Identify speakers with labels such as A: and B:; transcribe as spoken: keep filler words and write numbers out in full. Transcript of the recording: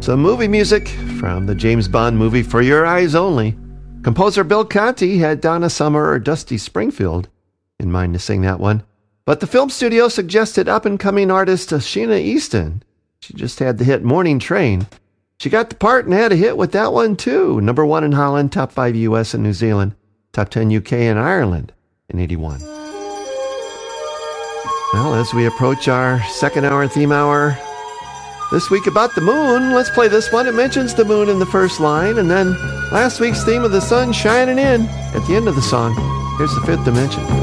A: Some movie music from the James Bond movie For Your Eyes Only. Composer Bill Conti had Donna Summer or Dusty Springfield in mind to sing that one. But the film studio suggested up-and-coming artist Sheena Easton. She just had the hit Morning Train. She got the part and had a hit with that one too. Number one in Holland, top five U S and New Zealand, top ten U K and Ireland in eighty-one. Well, as we approach our second hour theme hour this week about the moon, let's play this one. It mentions the moon in the first line, and then last week's theme of the sun shining in at the end of the song. Here's the fifth dimension.